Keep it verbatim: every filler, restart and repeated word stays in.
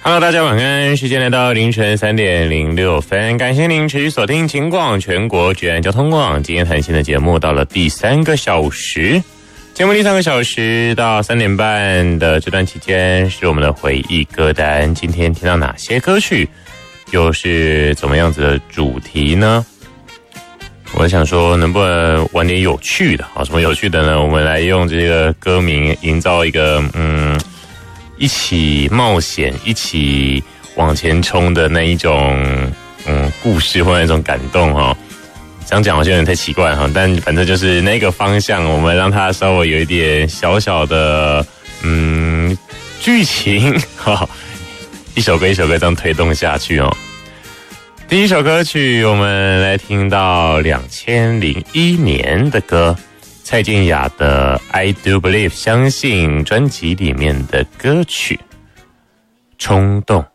Hello， 大家晚安，时间来到凌晨三点零六分，感谢您持续锁定情广全国居然交通网。今天谈心的节目到了第三个小时，节目第三个小时到三点半的这段期间是我们的回忆歌单。今天听到哪些歌曲，又是怎么样子的主题呢？我想说，能不能玩点有趣的？好，什么有趣的呢？我们来用这个歌名营造一个嗯。一起冒险，一起往前冲的那一种嗯故事或那种感动哈，这样讲好像有点太奇怪哈，但反正就是那个方向，我们让它稍微有一点小小的嗯剧情哈，一首歌一首歌这样推动下去哦。第一首歌曲，我们来听到两千零一年的歌。蔡健雅的《I Do Believe》相信专辑里面的歌曲《冲动》。